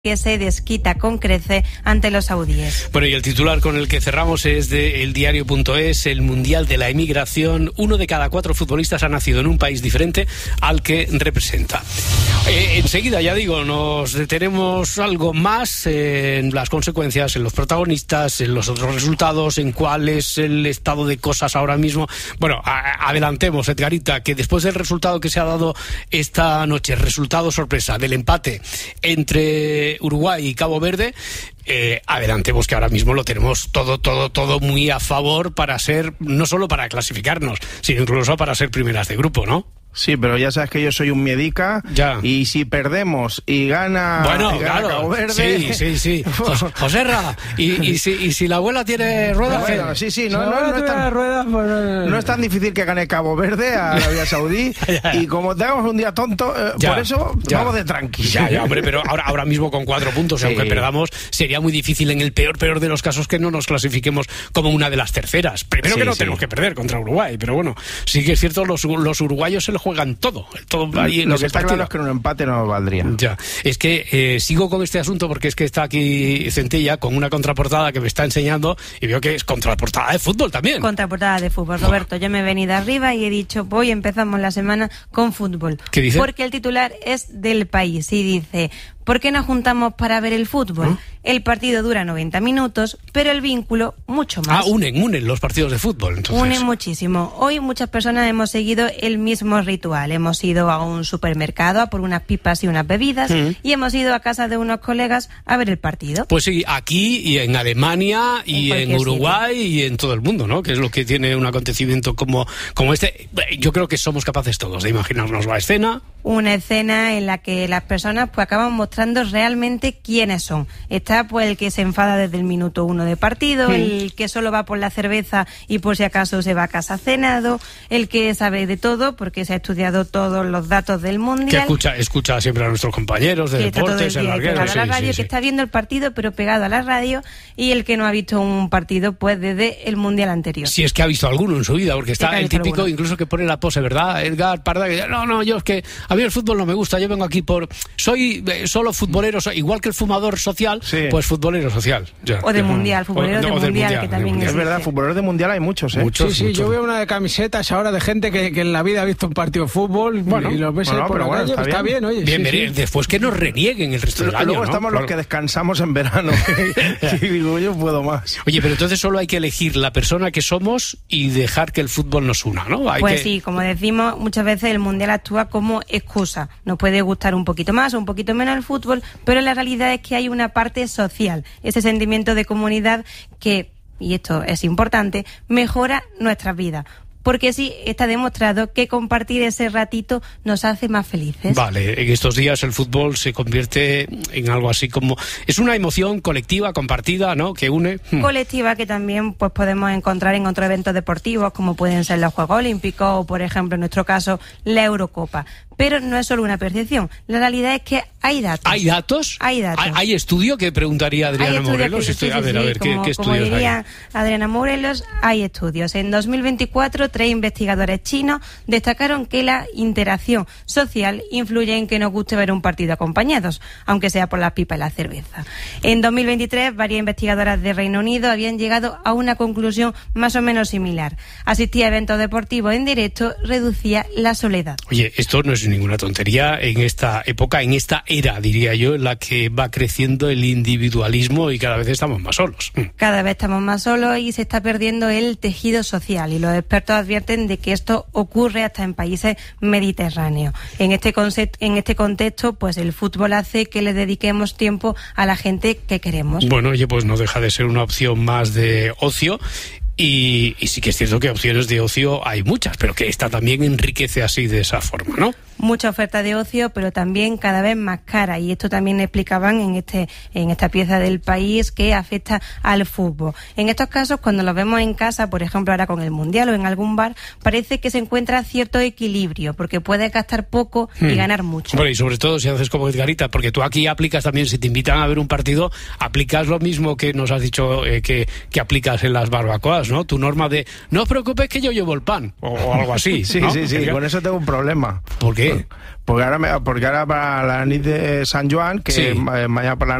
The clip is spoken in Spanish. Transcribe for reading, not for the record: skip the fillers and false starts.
que se desquita con creces ante los saudíes. Bueno, y el titular con el que cerramos es de eldiario.es, el Mundial de la Emigración. 1 de cada 4 futbolistas ha nacido en un país diferente al que representa. Enseguida, ya digo, nos detenemos algo más en las consecuencias, en los protagonistas, en los otros resultados, en cuál es el estado de cosas ahora mismo. Bueno, adelantemos, Edgarita, que después del resultado que se ha dado esta noche, resultado sorpresa del empate entre Uruguay y Cabo Verde, adelantemos que ahora mismo lo tenemos todo muy a favor para ser, no solo para clasificarnos, sino incluso para ser primeras de grupo, ¿no? Sí, pero ya sabes que yo soy un miedica, ya. Y si perdemos y gana, claro, Cabo Verde... Sí. Joserra, y si la abuela tiene ruedas... Bueno, no es tan difícil que gane Cabo Verde a Arabia Saudí, y como tengamos un día tonto, por eso vamos de tranquilo. Ya, hombre, pero ahora mismo con 4 puntos, sí. Aunque perdamos, sería muy difícil en el peor de los casos que no nos clasifiquemos como una de las terceras. Primero que no tenemos que perder contra Uruguay, pero bueno, sí que es cierto, los uruguayos se lo juegan todo ahí en lo que está partido. claro es que un empate no valdría. Ya, es que sigo con este asunto porque es que está aquí Centella con una contraportada que me está enseñando y veo que es contraportada de fútbol también. Contraportada de fútbol, Roberto. Yo me he venido arriba y he dicho, hoy empezamos la semana con fútbol. ¿Qué dice? Porque el titular es del País y dice: ¿por qué nos juntamos para ver el fútbol? El partido dura 90 minutos, pero el vínculo mucho más. Unen los partidos de fútbol, entonces. Unen muchísimo. Hoy muchas personas hemos seguido el mismo ritual. Hemos ido a un supermercado a por unas pipas y unas bebidas y hemos ido a casa de unos colegas a ver el partido. Pues sí, aquí y en Alemania y en Uruguay y en todo el mundo, ¿no? Que es lo que tiene un acontecimiento como este. Yo creo que somos capaces todos de imaginarnos la escena. Una escena en la que las personas pues acaban mostrando realmente quiénes son. Está pues el que se enfada desde el minuto 1 de partido, el que solo va por la cerveza y por si acaso se va a casa cenado, el que sabe de todo porque se ha estudiado todos los datos del Mundial. Que escucha siempre a nuestros compañeros de deportes, en la radio, que está viendo el partido pero pegado a la radio, y el que no ha visto un partido pues desde el Mundial anterior. Si es que ha visto alguno en su vida, porque está el típico incluso que pone la pose, ¿verdad? Edgar Parda, que no, yo es que a mí el fútbol no me gusta, yo vengo aquí soy solo futbolero, igual que el fumador social, pues futbolero social. Ya, o de mundial, futbolero de mundial, que también existe. Es verdad, futboleros de mundial hay muchos, ¿eh? Muchos. Yo veo una de camisetas ahora de gente que en la vida ha visto un partido de fútbol, y los ves por la calle, está bien, oye. Bien, después que nos renieguen el resto del año, luego estamos los que descansamos en verano, y digo, yo puedo más. Oye, pero entonces solo hay que elegir la persona que somos y dejar que el fútbol nos una, ¿no? Sí, como decimos, muchas veces el mundial actúa como excusa. Nos puede gustar un poquito más o un poquito menos el fútbol, pero la realidad es que hay una parte social, ese sentimiento de comunidad que, y esto es importante, mejora nuestras vidas. Porque sí, está demostrado que compartir ese ratito nos hace más felices. Vale, en estos días el fútbol se convierte en algo así como... Es una emoción colectiva, compartida, ¿no?, que une. Colectiva que también pues podemos encontrar en otros eventos deportivos, como pueden ser los Juegos Olímpicos o, por ejemplo, en nuestro caso, la Eurocopa. Pero no es solo una percepción. La realidad es que hay datos. ¿Hay datos? Hay datos. ¿Hay estudio? Que preguntaría Adriana Morelos. A ver, ¿qué estudios como diría Adriana Morelos, hay estudios. En 2024, 3 investigadores chinos destacaron que la interacción social influye en que nos guste ver un partido acompañados, aunque sea por las pipas y la cerveza. En 2023, varias investigadoras de Reino Unido habían llegado a una conclusión más o menos similar. Asistir a eventos deportivos en directo reducía la soledad. Oye, esto no es ninguna tontería en esta época, en esta era, diría yo, en la que va creciendo el individualismo y cada vez estamos más solos. Cada vez estamos más solos y se está perdiendo el tejido social, y los expertos advierten de que esto ocurre hasta en países mediterráneos. En este contexto, pues el fútbol hace que le dediquemos tiempo a la gente que queremos. Bueno, oye, pues no deja de ser una opción más de ocio. Y sí que es cierto que opciones de ocio hay muchas, pero que esta también enriquece así de esa forma, ¿no? Mucha oferta de ocio, pero también cada vez más cara, y esto también explicaban en esta pieza del País, que afecta al fútbol. En estos casos, cuando lo vemos en casa, por ejemplo ahora con el Mundial o en algún bar, parece que se encuentra cierto equilibrio, porque puedes gastar poco y ganar mucho. Bueno, y sobre todo si haces como Edgarita, porque tú aquí aplicas también, si te invitan a ver un partido, aplicas lo mismo que nos has dicho que aplicas en las barbacoas, ¿no? Tu norma de, no os preocupes que yo llevo el pan, o algo así. Sí, ¿no? sí, con eso tengo un problema. ¿Por qué? qué? Porque ahora para la nit de San Joan, que mañana por la